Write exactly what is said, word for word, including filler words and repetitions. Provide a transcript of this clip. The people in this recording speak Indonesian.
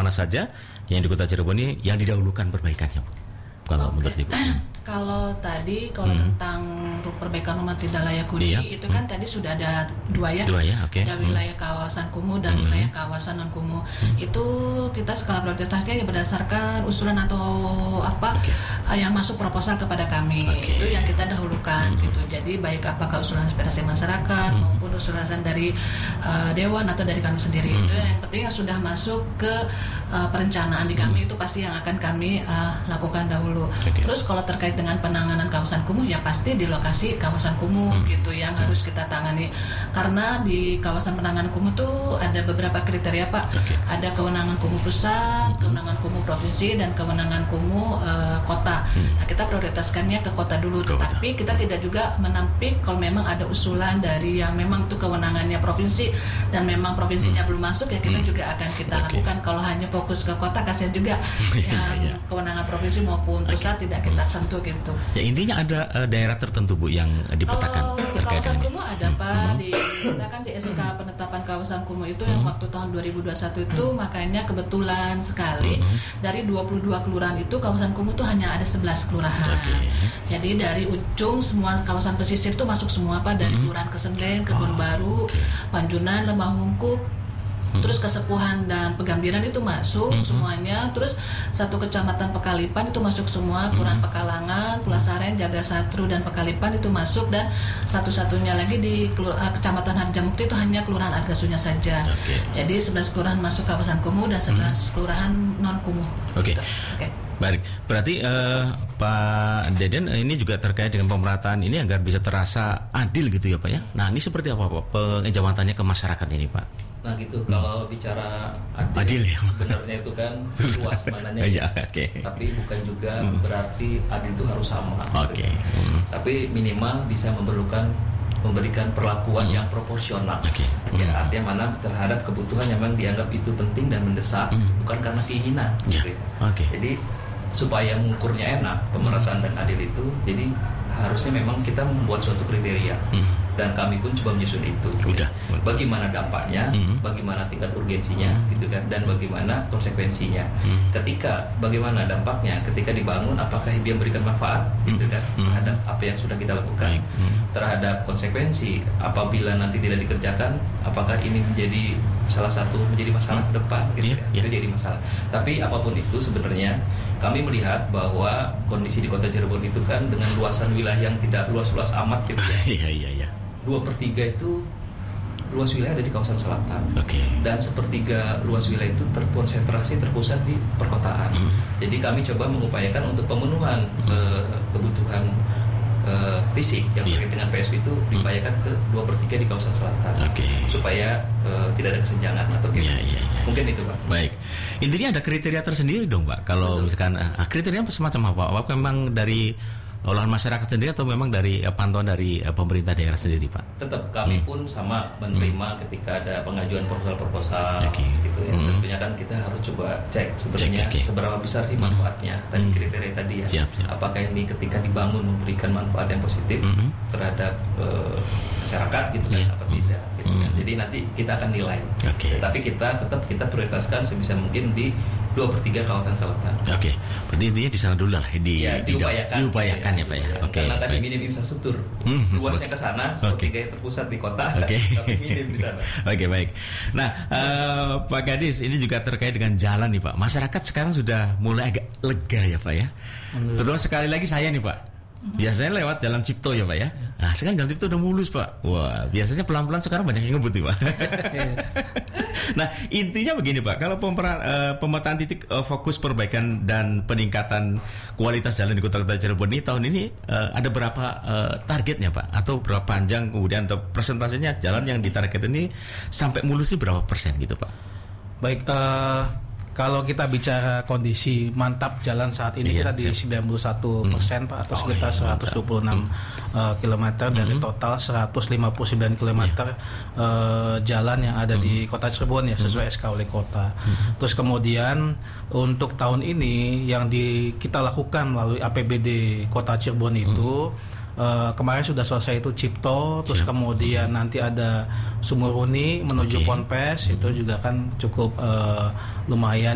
mana saja yang di Kota Cirebon ini yang didahulukan perbaikannya, kalau okay. menurut Ibu? Kalau tadi kalau hmm. tentang perbaikan rumah tidak layak huni iya. itu kan hmm. tadi sudah ada dua ya, dua ya okay. ada wilayah hmm. kawasan kumuh dan hmm. wilayah kawasan non kumuh. Hmm. Itu kita skala prioritasnya ya berdasarkan usulan atau apa okay. yang masuk proposal kepada kami okay. itu yang kita dahulukan hmm. gitu. Jadi baik apakah usulan aspirasi masyarakat hmm. maupun usulan dari uh, dewan atau dari kami sendiri hmm. itu yang penting yang sudah masuk ke uh, perencanaan di kami hmm. itu pasti yang akan kami uh, lakukan dahulu. Okay. Terus kalau terkait dengan penanganan kawasan kumuh ya pasti di lokasi kawasan kumuh hmm. gitu yang hmm. harus kita tangani, karena di kawasan penanganan kumuh tuh ada beberapa kriteria Pak. Okay. Ada kewenangan kumuh pusat, hmm. kewenangan kumuh provinsi dan kewenangan kumuh uh, kota. Hmm. Nah, kita prioritaskannya ke kota dulu, ke tetapi kota. Kita tidak juga menampik kalau memang ada usulan dari yang memang itu kewenangannya provinsi dan memang provinsinya hmm. belum masuk ya kita hmm. juga akan kita okay. lakukan. Kalau hanya fokus ke kota kasihan juga yang yeah. kewenangan provinsi maupun pusat okay. tidak kita sentuh gitu. Ya intinya ada uh, daerah tertentu Bu yang dipetakan kalau terkait kawasan dengan kumuh ada hmm. Pak di kita kan di S K penetapan kawasan kumuh itu hmm. yang waktu tahun dua ribu dua puluh satu itu hmm. makanya kebetulan sekali hmm. dari dua puluh dua kelurahan itu kawasan kumuh itu hanya ada sebelas kelurahan. Okay. Jadi dari ujung semua kawasan pesisir itu masuk semua Pak, dari hmm. Kelurahan Kesenden, Kebun oh, Baru, okay. Panjunan, Lembah Hungkuk, Hmm. terus Kesepuhan dan Pegambiran itu masuk hmm. semuanya. Terus satu kecamatan Pekalipan itu masuk semua, Kelurahan hmm. Pekalangan, Pulasaren, Jagasatru dan Pekalipan itu masuk, dan satu-satunya lagi di uh, kecamatan Harjamukti itu hanya Kelurahan Argasunya saja. Okay. Jadi sebelas kelurahan masuk kawasan kumuh dan sebelas hmm. kelurahan non kumuh. Oke. Okay. Gitu. Okay. Baik, berarti uh, Pak Deden ini juga terkait dengan pemerataan ini agar bisa terasa adil gitu ya Pak ya. Nah ini seperti apa Pak pengejawatannya ke masyarakat ini Pak? Nah gitu, hmm. kalau bicara adil, adil ya? Sebenarnya itu kan luas mananya ya, okay. Tapi bukan juga hmm. berarti adil itu harus sama Oke. Okay. Gitu. Hmm. Tapi minimal bisa memerlukan memberikan perlakuan hmm. yang proporsional. Okay. Ya, hmm. artinya mana terhadap kebutuhan yang memang dianggap itu penting dan mendesak, hmm. bukan karena keinginan. Yeah. Gitu. Okay. Jadi supaya mengukurnya enak, pemerataan hmm. dan adil itu, jadi harusnya memang kita membuat suatu kriteria. Hmm. Dan kami pun coba menyusun itu. Udah. Bagaimana dampaknya, mm-hmm. bagaimana tingkat urgensinya, mm-hmm. gitu kan, dan bagaimana konsekuensinya. Mm-hmm. Ketika bagaimana dampaknya, ketika dibangun, apakah dia memberikan manfaat, mm-hmm. gitu kan, terhadap apa yang sudah kita lakukan, mm-hmm. terhadap konsekuensi apabila nanti tidak dikerjakan, apakah ini menjadi salah satu menjadi masalah mm-hmm. ke depan, gitu yeah, kan, yeah. itu jadi masalah. Tapi apapun itu sebenarnya kami melihat bahwa kondisi di Kota Cirebon itu kan dengan luasan wilayah yang tidak luas-luas amat, gitu ya. Iya iya iya. Dua per tiga itu luas wilayah ada di kawasan selatan, okay. dan sepertiga luas wilayah itu terkonsentrasi terpusat di perkotaan. Mm. Jadi kami coba mengupayakan untuk pemenuhan mm. uh, kebutuhan uh, fisik yang terkait yeah. dengan P S B itu diupayakan ke dua per tiga di kawasan selatan, okay. supaya uh, tidak ada kesenjangan atau gitu. Yeah, yeah, yeah. Mungkin itu Pak. Baik, intinya ada kriteria tersendiri dong Pak. Kalau Betul. misalkan uh, kriteria semacam apa? Apa memang dari olahan masyarakat sendiri atau memang dari uh, pantauan dari uh, pemerintah daerah sendiri Pak? Tetap kami hmm. pun sama menerima hmm. ketika ada pengajuan proposal-proposal okay. gitu ya. Hmm. Tentunya kan kita harus coba cek sebenarnya okay. seberapa besar sih manfaatnya hmm. tadi kriteria tadi ya. Siap, siap. Apakah ini ketika dibangun memberikan manfaat yang positif hmm. terhadap uh, masyarakat gitu kan, yeah. apa tidak gitu hmm. kan. Jadi nanti kita akan nilai. Okay. Tapi kita tetap kita prioritaskan sebisa mungkin di dua per tiga kawasan selatan. Oke, okay. Berarti intinya di sana dulu lah di, ya, di diupayakan, diupayakan ya, ya Pak ya. Oke. Okay. Karena tadi minim infrastruktur, hmm. luasnya ke sana, sepertiga yang terpusat di kota, okay. tapi minim di sana. Oke okay, baik. Nah uh, Pak Gadis ini juga terkait dengan jalan nih Pak. Masyarakat sekarang sudah mulai agak lega ya Pak ya. Terus sekali lagi saya nih Pak. Biasanya lewat jalan Cipto ya Pak ya. Nah sekarang jalan Cipto udah mulus Pak. Wah biasanya pelan-pelan sekarang banyak yang ngebut nih Pak. Nah intinya begini Pak. Kalau pemeran, uh, pemetaan titik uh, fokus perbaikan dan peningkatan kualitas jalan di Kota-Kota Cirebon ini tahun ini uh, ada berapa uh, targetnya Pak? Atau berapa panjang kemudian atau presentasinya jalan yang ditarget ini sampai mulus ini berapa persen gitu Pak? Baik, uh, kalau kita bicara kondisi mantap jalan saat ini iya, kita di sembilan puluh satu persen hmm. Pak, atau oh, sekitar iya, seratus dua puluh enam hmm. uh, kilometer dari hmm. total seratus lima puluh sembilan kilometer yeah. uh, jalan yang ada hmm. di Kota Cirebon ya sesuai hmm. S K Wali Kota. Hmm. Terus kemudian untuk tahun ini yang di kita lakukan melalui A P B D Kota Cirebon itu hmm. Uh, kemarin sudah selesai itu Cipto, terus Siap. kemudian hmm. nanti ada Sumuruni menuju okay. Ponpes, hmm. itu juga kan cukup uh, lumayan.